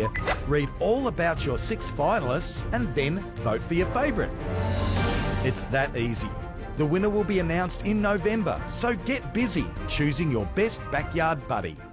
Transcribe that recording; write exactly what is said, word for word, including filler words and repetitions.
year, read all about your six finalists and then vote for your favourite. It's that easy. The winner will be announced in November, so get busy choosing your best backyard buddy.